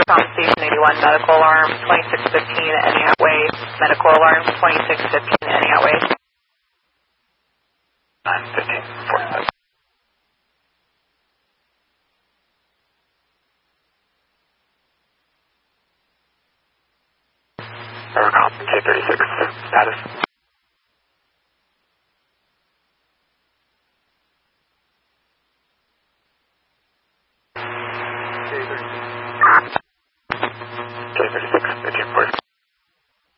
From Station 81, medical alarm 2615, Entiat Way. Medical alarm 2615, Entiat Way. 915, 45. Aircom K36, status.